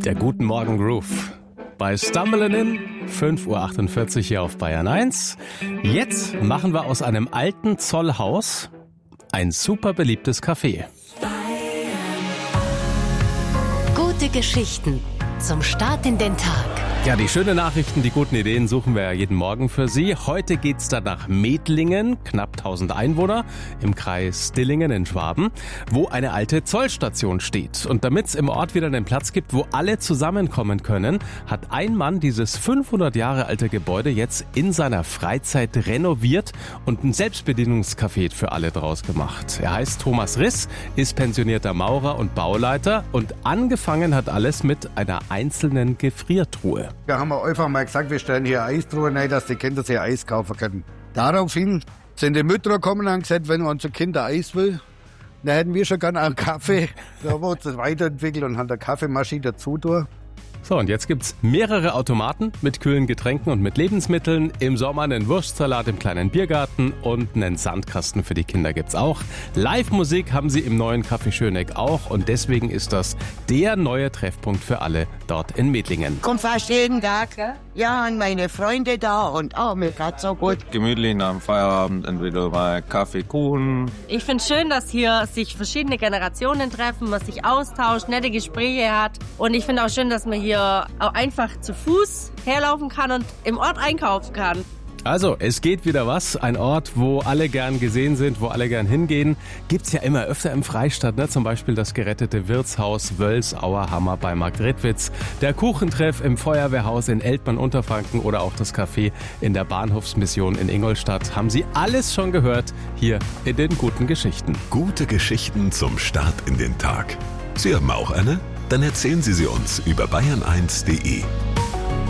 Der Guten Morgen Groove. Bei Stumbling In, 5.48 Uhr hier auf Bayern 1. Jetzt machen wir aus einem alten Zollhaus ein super beliebtes Café. Gute Geschichten zum Start in den Tag. Ja, die schönen Nachrichten, die guten Ideen suchen wir ja jeden Morgen für Sie. Heute geht's dann nach Medlingen, knapp 1000 Einwohner, im Kreis Dillingen in Schwaben, wo eine alte Zollstation steht. Und damit es im Ort wieder einen Platz gibt, wo alle zusammenkommen können, hat ein Mann dieses 500 Jahre alte Gebäude jetzt in seiner Freizeit renoviert und ein Selbstbedienungscafé für alle draus gemacht. Er heißt Thomas Riss, ist pensionierter Maurer und Bauleiter und angefangen hat alles mit einer einzelnen Gefriertruhe. Da haben wir einfach mal gesagt, wir stellen hier Eistruhe rein, dass die Kinder sich Eis kaufen können. Daraufhin sind die Mütter gekommen und haben gesagt, wenn unser Kind Eis will, dann hätten wir schon gerne einen Kaffee. Da haben wir uns das weiterentwickelt und haben eine Kaffeemaschine dazu tun. So, und jetzt gibt's mehrere Automaten mit kühlen Getränken und mit Lebensmitteln. Im Sommer einen Wurstsalat im kleinen Biergarten und einen Sandkasten für die Kinder gibt's auch. Live-Musik haben sie im neuen Café Schöneck auch und deswegen ist das der neue Treffpunkt für alle dort in Medlingen. Kommt fast jeden Tag. Ja, und meine Freunde da und mir geht's so gut. Gemütlich nach dem Feierabend entweder mal Kaffee, Kuchen. Ich finde schön, dass hier sich verschiedene Generationen treffen, man sich austauscht, nette Gespräche hat. Und ich finde auch schön, dass man hier auch einfach zu Fuß herlaufen kann und im Ort einkaufen kann. Also, es geht wieder was. Ein Ort, wo alle gern gesehen sind, wo alle gern hingehen. Gibt's ja immer öfter im Freistaat, ne? Zum Beispiel das gerettete Wirtshaus Wölls-Auerhammer bei Marktredwitz, der Kuchentreff im Feuerwehrhaus in Eltmann-Unterfranken oder auch das Café in der Bahnhofsmission in Ingolstadt. Haben Sie alles schon gehört hier in den guten Geschichten. Gute Geschichten zum Start in den Tag. Sie haben auch eine? Dann erzählen Sie sie uns über bayern1.de.